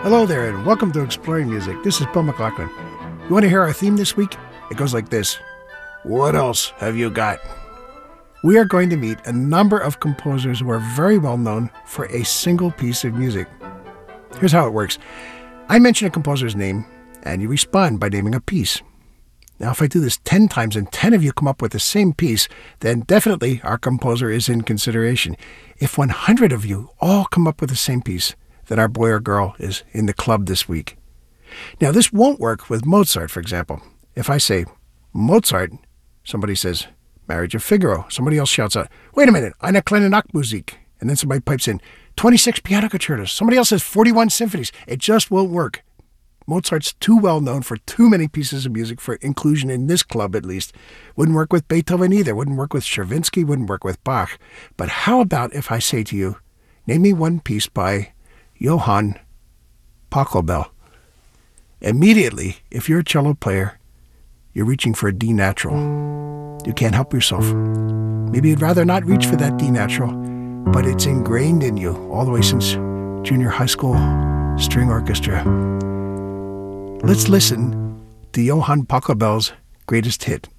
Hello there, and welcome to Exploring Music. This is Bill McLaughlin. You want to hear our theme this week? It goes like this. What else have you got? We are going to meet a number of composers who are very well known for a single piece of music. Here's how it works. I mention a composer's name, and you respond by naming a piece. Now, if I do this 10 times and 10 of you come up with the same piece, then definitely our composer is in consideration. If 100 of you all come up with the same piece, then our boy or girl is in the club this week. Now, this won't work with Mozart, for example. If I say, Mozart, somebody says, Marriage of Figaro. Somebody else shouts out, wait a minute, Eine kleine Nachtmusik. And then somebody pipes in, 26 piano concertos. Somebody else says 41 symphonies. It just won't work. Mozart's too well known for too many pieces of music for inclusion in this club, at least. Wouldn't work with Beethoven either. Wouldn't work with Stravinsky. Wouldn't work with Bach. But how about if I say to you, name me one piece by Johann Pachelbel. Immediately, if you're a cello player, you're reaching for a D natural. You can't help yourself. Maybe you'd rather not reach for that D natural, but it's ingrained in you all the way since junior high school string orchestra. Let's listen to Johann Pachelbel's greatest hit.